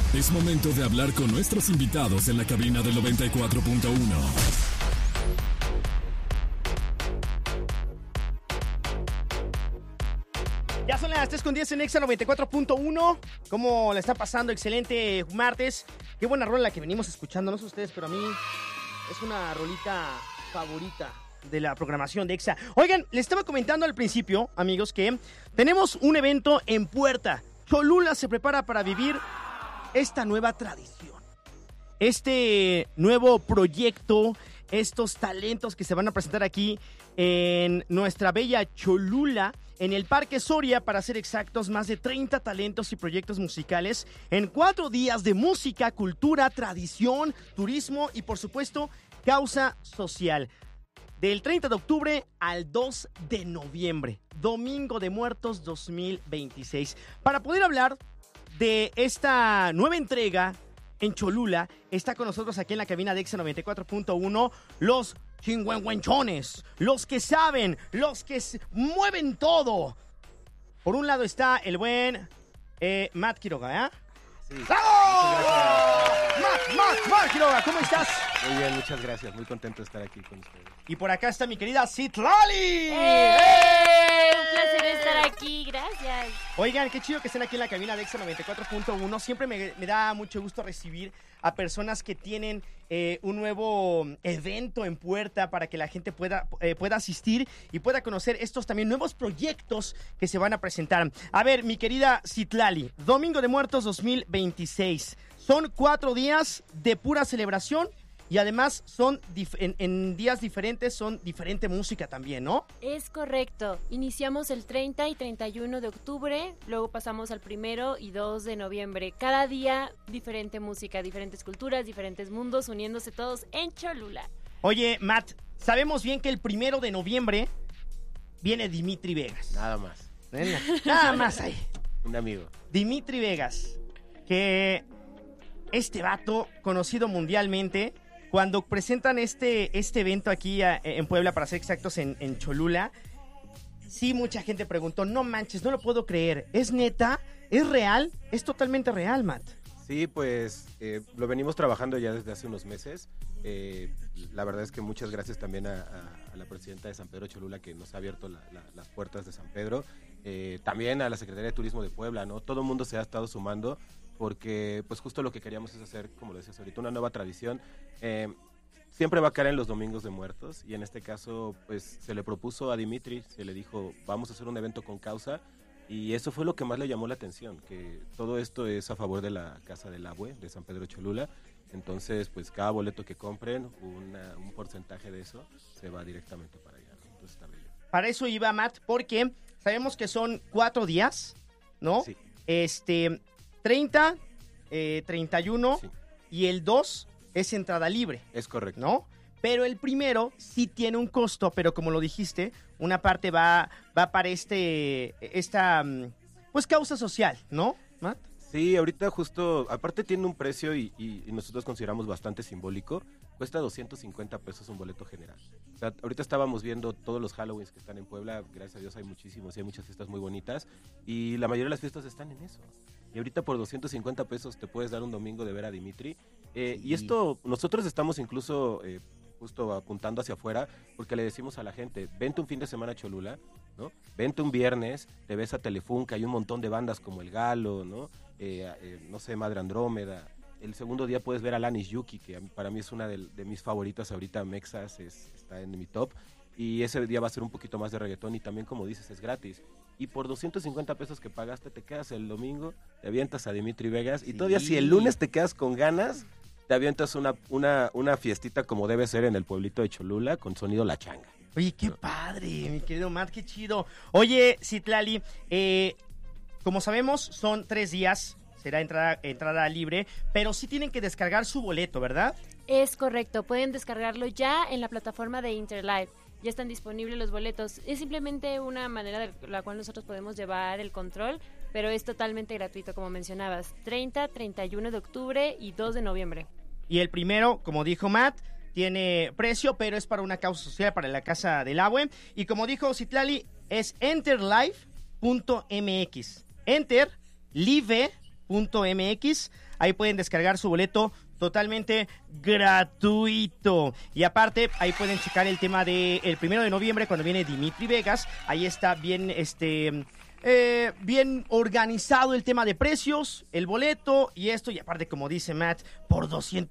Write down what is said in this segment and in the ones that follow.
Es momento de hablar con nuestros invitados en la cabina del 94.1. Ya son las 3:10 en Exa 94.1. ¿Cómo le está pasando? Excelente martes. Qué buena rola la que venimos escuchando, no sé ustedes, pero a mí es una rolita favorita de la programación de Exa. Oigan, les estaba comentando al principio, amigos, que tenemos un evento en puerta. Cholula se prepara para vivir esta nueva tradición, este nuevo proyecto, estos talentos que se van a presentar aquí en nuestra bella Cholula, en el Parque Soria, para ser exactos, más de 30 talentos y proyectos musicales en 4 días de música, cultura, tradición, turismo y, por supuesto, causa social. Del 30 de octubre al 2 de noviembre, Domingo de Muertos 2026. Para poder hablar de esta nueva entrega en Cholula, está con nosotros aquí en la cabina de Exa 94.1 los chingüengüenchones, los que saben, los que mueven todo. Por un lado está el buen Matt Quiroga, ¿eh? Sí. ¡Oh! Matt Quiroga, ¿cómo estás? Muy bien, muchas gracias. Muy contento de estar aquí con ustedes. Y por acá está mi querida Citlali. Un placer estar aquí, gracias. Oigan, qué chido que estén aquí en la cabina de Exa 94.1. Siempre me da mucho gusto recibir a personas que tienen un nuevo evento en puerta para que la gente pueda asistir y pueda conocer estos también nuevos proyectos que se van a presentar. A ver, mi querida Citlali, Domingo de Muertos 2026. Son 4 días de pura celebración. Y además son en días diferentes, son diferente música también, ¿no? Es correcto. Iniciamos el 30 y 31 de octubre, luego pasamos al 1 y 2 de noviembre. Cada día diferente música, diferentes culturas, diferentes mundos, uniéndose todos en Cholula. Oye, Matt, sabemos bien que el 1 de noviembre viene Dimitri Vegas. Nada más. Nada más ahí. Un amigo. Dimitri Vegas, que este vato, conocido mundialmente, cuando presentan este evento aquí en Puebla, para ser exactos, en Cholula, sí, mucha gente preguntó, no manches, no lo puedo creer, ¿es neta? ¿Es real? Es totalmente real, Matt. Sí, pues lo venimos trabajando ya desde hace unos meses. La verdad es que muchas gracias también a la presidenta de San Pedro Cholula, que nos ha abierto las puertas de San Pedro. También a la Secretaría de Turismo de Puebla, ¿no? Todo el mundo se ha estado sumando porque pues justo lo que queríamos es hacer, como lo decías ahorita, una nueva tradición. Siempre va a caer en los Domingos de Muertos y en este caso pues se le propuso a Dimitri, se le dijo vamos a hacer un evento con causa y eso fue lo que más le llamó la atención, que todo esto es a favor de la Casa del Abue de San Pedro Cholula. Entonces pues cada boleto que compren, un porcentaje de eso se va directamente para allá, ¿no? Entonces está bien. Para eso iba, Matt, porque sabemos que son 4 días, ¿no? Sí. 30, 31 Sí. y el 2 es entrada libre, Es correcto. ¿no? Pero el 1 sí tiene un costo, pero como lo dijiste, una parte va para esta pues causa social, ¿no, Matt? Sí, ahorita justo, aparte tiene un precio y nosotros consideramos bastante simbólico, cuesta 250 pesos un boleto general. O sea, ahorita estábamos viendo todos los Halloweens que están en Puebla, gracias a Dios hay muchísimos y hay muchas fiestas muy bonitas y la mayoría de las fiestas están en eso. Y ahorita por 250 pesos te puedes dar un domingo de ver a Dimitri. Sí. Y esto, nosotros estamos incluso justo apuntando hacia afuera, porque le decimos a la gente, vente un fin de semana a Cholula, ¿no? Vente un viernes, te ves a Telefunca, hay un montón de bandas como El Galo, ¿no? No sé, Madre Andrómeda. El segundo día puedes ver a Lanis Yuki, que para mí es una de mis favoritas ahorita, Mexas, está en mi top. Y ese día va a ser un poquito más de reggaetón y también, como dices, es gratis. Y por 250 pesos que pagaste, te quedas el domingo, te avientas a Dimitri Vegas y todavía si el lunes te quedas con ganas, te avientas una fiestita como debe ser en el pueblito de Cholula con sonido La Changa. Oye, qué padre, mi querido Matt, qué chido. Oye, Citlali, como sabemos, son 3 días, será entrada libre, pero sí tienen que descargar su boleto, ¿verdad? Es correcto, pueden descargarlo ya en la plataforma de Interlive. Ya están disponibles los boletos. Es simplemente una manera de la cual nosotros podemos llevar el control, pero es totalmente gratuito, como mencionabas. 30, 31 de octubre y 2 de noviembre. Y el 1, como dijo Matt, tiene precio, pero es para una causa social, para la Casa del Abue. Y como dijo Citlali, es enterlive.mx. Enterlive.mx. ahí pueden descargar su boleto totalmente gratuito. Y aparte, ahí pueden checar el tema del 1 de noviembre cuando viene Dimitri Vegas. Ahí está bien, bien organizado el tema de precios, el boleto y esto. Y aparte, como dice Matt, por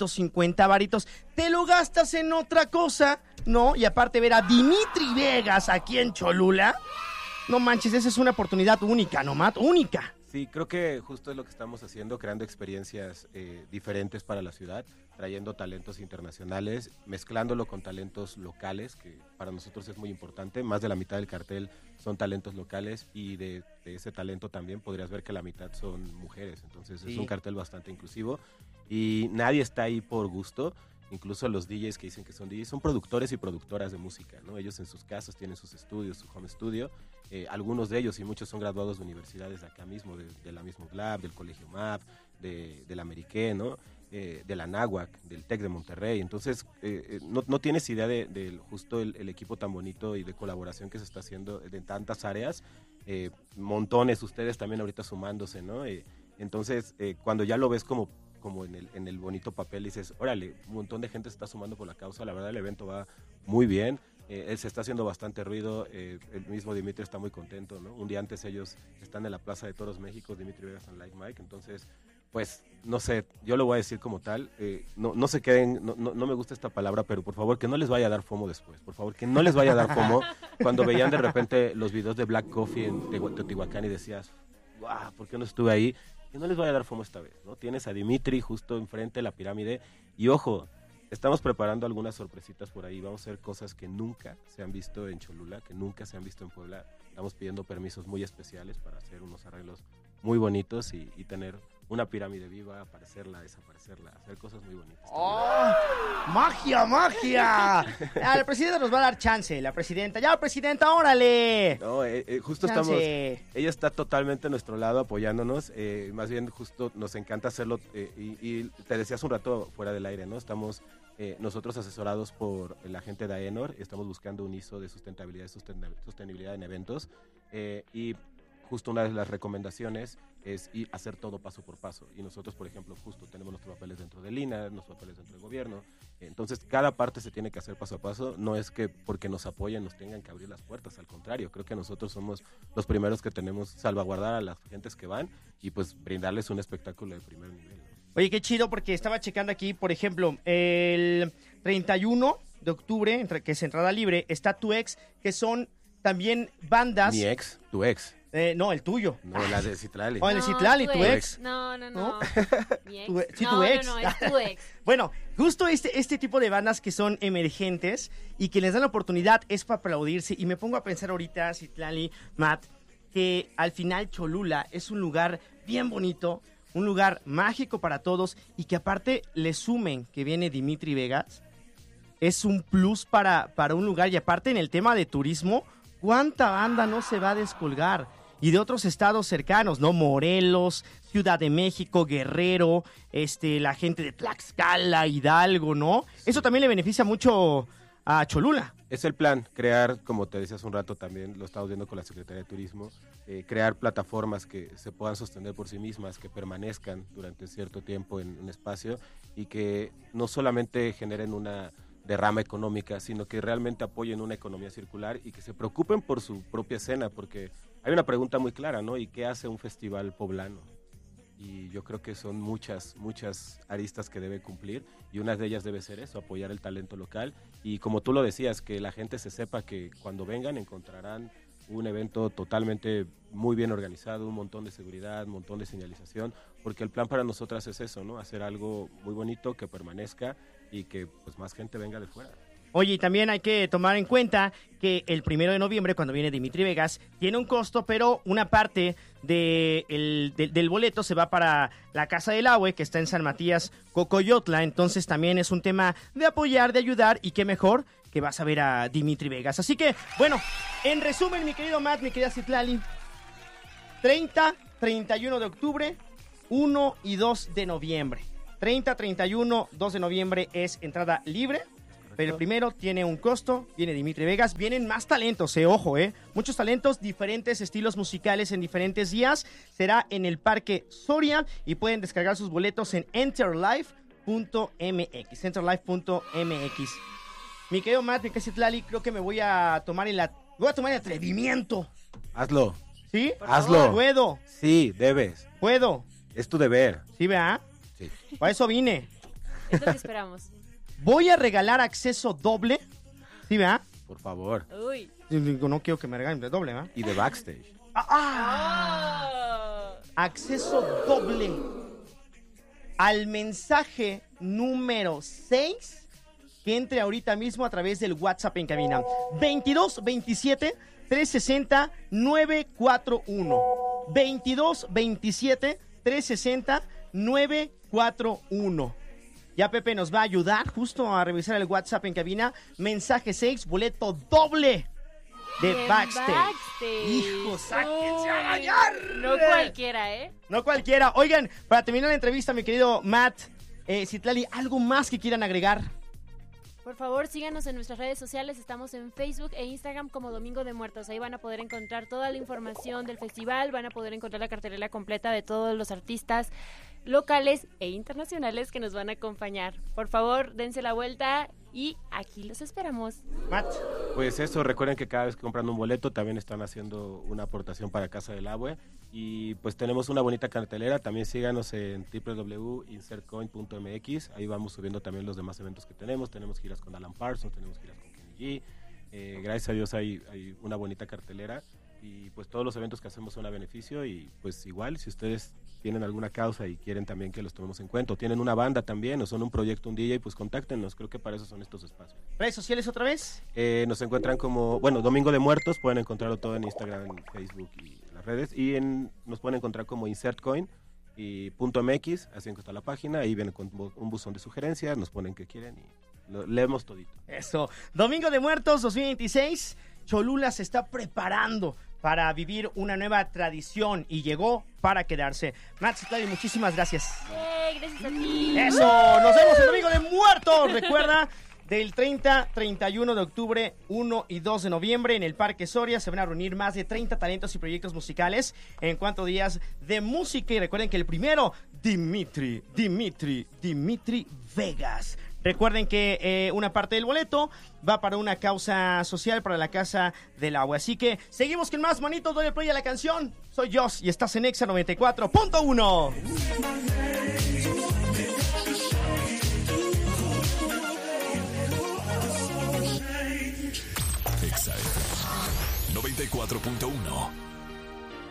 250 varitos, te lo gastas en otra cosa, ¿no? Y aparte ver a Dimitri Vegas aquí en Cholula. No manches, esa es una oportunidad única, ¿no, Matt? Única. Sí, creo que justo es lo que estamos haciendo, creando experiencias diferentes para la ciudad, trayendo talentos internacionales, mezclándolo con talentos locales, que para nosotros es muy importante. Más de la mitad del cartel son talentos locales y de ese talento también podrías ver que la mitad son mujeres. Entonces sí, es un cartel bastante inclusivo y nadie está ahí por gusto. Incluso los DJs que dicen que son DJs son productores y productoras de música, ¿no? Ellos en sus casas tienen sus estudios, su home studio. Algunos de ellos y muchos son graduados de universidades de acá mismo, de la misma UDLAP, del Colegio MAP, de la Ameriqué, ¿no? De la Náhuac, del TEC de Monterrey. Entonces, no tienes idea de justo el equipo tan bonito y de colaboración que se está haciendo en tantas áreas. Montones, ustedes también ahorita sumándose, ¿no? Entonces, cuando ya lo ves como en el bonito papel, dices, órale, un montón de gente se está sumando por la causa. La verdad, el evento va muy bien. Se está haciendo bastante ruido. El mismo Dimitri está muy contento, ¿no? Un día antes ellos están en la Plaza de Toros México, Dimitri Vegas and Like Mike. Entonces, pues, no sé, yo lo voy a decir como tal. No se queden, no me gusta esta palabra, pero por favor, que no les vaya a dar FOMO después. Por favor, que no les vaya a dar FOMO cuando veían de repente los videos de Black Coffee en Teotihuacán y decías, ¡guau! ¿Por qué no estuve ahí? Que no les vaya a dar FOMO esta vez, ¿no? Tienes a Dimitri justo enfrente de la pirámide y ojo, estamos preparando algunas sorpresitas por ahí. Vamos a hacer cosas que nunca se han visto en Cholula, que nunca se han visto en Puebla. Estamos pidiendo permisos muy especiales para hacer unos arreglos muy bonitos y tener una pirámide viva, aparecerla, desaparecerla, hacer cosas muy bonitas. ¡Oh! ¡Magia, magia! La presidenta nos va a dar chance, la presidenta. ¡Ya, presidenta, órale! No, justo chance. Ella está totalmente a nuestro lado apoyándonos, más bien justo nos encanta hacerlo y te decía hace un rato fuera del aire, ¿no? Estamos nosotros asesorados por la gente de AENOR, estamos buscando un ISO de sustentabilidad y sostenibilidad en eventos y justo una de las recomendaciones es ir a hacer todo paso por paso. Y nosotros, por ejemplo, justo tenemos nuestros papeles dentro del INAH, nuestros papeles dentro del gobierno. Entonces, cada parte se tiene que hacer paso a paso. No es que porque nos apoyen nos tengan que abrir las puertas. Al contrario, creo que nosotros somos los primeros que tenemos salvaguardar a las gentes que van y pues brindarles un espectáculo de primer nivel, ¿no? Oye, qué chido, porque estaba checando aquí, por ejemplo, el 31 de octubre, que es entrada libre, está Tu Ex, que son también bandas... Mi ex, Tu Ex. No, el tuyo. No, la de Citlali. O el de Citlali, tu ex. No. Mi ex. Sí, tu ex. No, es tu ex. Bueno, justo este tipo de bandas que son emergentes y que les dan la oportunidad es para aplaudirse. Y me pongo a pensar ahorita, Citlali, Matt, que al final Cholula es un lugar bien bonito, un lugar mágico para todos y que aparte le sumen que viene Dimitri Vegas. Es un plus para un lugar y aparte en el tema de turismo, ¿cuánta banda no se va a descolgar? Y de otros estados cercanos, ¿no? Morelos, Ciudad de México, Guerrero, la gente de Tlaxcala, Hidalgo, ¿no? Eso también le beneficia mucho a Cholula. Es el plan, crear, como te decía hace un rato también, lo estamos viendo con la Secretaría de Turismo, crear plataformas que se puedan sostener por sí mismas, que permanezcan durante cierto tiempo en un espacio y que no solamente generen una derrama económica, sino que realmente apoyen una economía circular y que se preocupen por su propia escena, porque hay una pregunta muy clara, ¿no? ¿Y qué hace un festival poblano? Y yo creo que son muchas aristas que debe cumplir y una de ellas debe ser eso, apoyar el talento local y como tú lo decías, que la gente se sepa que cuando vengan encontrarán un evento totalmente muy bien organizado, un montón de seguridad, un montón de señalización, porque el plan para nosotras es eso, ¿no? Hacer algo muy bonito que permanezca y que pues más gente venga de fuera. Oye, y también hay que tomar en cuenta que el 1 de noviembre, cuando viene Dimitri Vegas, tiene un costo, pero una parte del boleto se va para la Casa del Agua, que está en San Matías, Cocoyotla. Entonces también es un tema de apoyar, de ayudar, y qué mejor que vas a ver a Dimitri Vegas. Así que, bueno, en resumen, mi querido Matt, mi querida Citlali, 30, 31 de octubre, 1 y 2 de noviembre. 30, 31, 2 de noviembre es entrada libre. Pero el primero tiene un costo, viene Dimitri Vegas, vienen más talentos, ojo, muchos talentos, diferentes estilos musicales en diferentes días. Será en el Parque Soria y pueden descargar sus boletos en enterlife.mx, enterlife.mx. Mi querido Matt, mi querido Citlali, creo que me voy a tomar el atrevimiento. Hazlo. ¿Sí? Hazlo. ¿Puedo? Sí, debes. ¿Puedo? Es tu deber. ¿Sí, verdad? Sí. Para eso vine. Es lo que esperamos. Voy a regalar acceso doble. ¿Sí, verdad? Por favor. Uy. No quiero que me regalen de doble, ¿verdad? Y de backstage. Acceso doble al mensaje número 6 que entre ahorita mismo a través del WhatsApp en cabina. 2227 360 941. 2227 360 941. Ya Pepe nos va a ayudar justo a revisar el WhatsApp en cabina. Mensaje 6, boleto doble de backstage. Hijo, sáquense a bailar. No cualquiera, ¿eh? No cualquiera. Oigan, para terminar la entrevista, mi querido Matt, Citlali, ¿algo más que quieran agregar? Por favor, síganos en nuestras redes sociales. Estamos en Facebook e Instagram como Domingo de Muertos. Ahí van a poder encontrar toda la información del festival. Van a poder encontrar la cartelera completa de todos los artistas locales e internacionales que nos van a acompañar. Por favor, dense la vuelta y aquí los esperamos. Matt. Pues eso, recuerden que cada vez que compran un boleto también están haciendo una aportación para Casa del Abue y pues tenemos una bonita cartelera. También síganos en www.insertcoin.mx. Ahí vamos subiendo también los demás eventos que tenemos. Tenemos giras con Alan Parsons, tenemos giras con Kenny G. Gracias a Dios hay una bonita cartelera y pues todos los eventos que hacemos son a beneficio y pues igual si ustedes tienen alguna causa y quieren también que los tomemos en cuenta o tienen una banda también o son un proyecto, un DJ, pues contáctenos, creo que para eso son estos espacios. ¿Redes sociales otra vez? Nos encuentran como, Domingo de Muertos, pueden encontrarlo todo en Instagram, en Facebook y en las redes y nos pueden encontrar como InsertCoin y .mx, así está la página, ahí vienen con un buzón de sugerencias, nos ponen que quieren y lo leemos todito. Eso, Domingo de Muertos 2026, Cholula se está preparando para vivir una nueva tradición y llegó para quedarse. Matt, Citlali, muchísimas gracias. Gracias a ti. Eso, nos vemos el Domingo de Muertos. Recuerda, del 30, 31 de octubre, 1 y 2 de noviembre en el Parque Soria se van a reunir más de 30 talentos y proyectos musicales en 4 días de música. Y recuerden que el primero, Dimitri Vegas. Recuerden que una parte del boleto va para una causa social para la Casa del Agua. Así que seguimos con más, manitos. Doy el play a la canción. Soy Joss y estás en Exa 94.1. Exa 94.1.